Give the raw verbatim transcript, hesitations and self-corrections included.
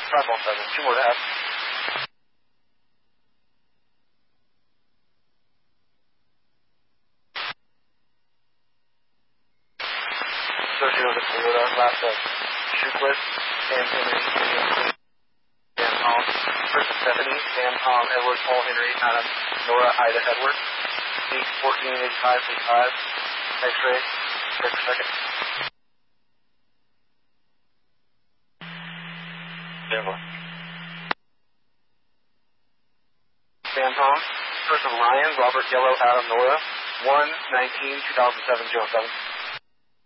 five one seven, two more to have. Associated with the Toyota, last of Shoequist, Sam Henry, Sam Tom, Chris Stephanie, Sam Tom, Edward, Paul Henry, Adam, Nora, Ida, Edward, Deke fourteen eighty-five eighty-five, X-ray, check per second. Sam Tom, first of Ryan, Robert Yellow, Adam, Nora, one nineteen two thousand seven, zero seven.